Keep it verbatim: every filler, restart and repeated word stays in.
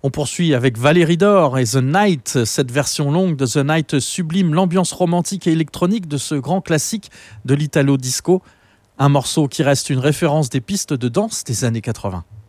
On poursuit avec Valérie Dor et The Night. Cette version longue de The Night sublime l'ambiance romantique et électronique de ce grand classique de l'italo disco. Un morceau qui reste une référence des pistes de danse des années quatre-vingts.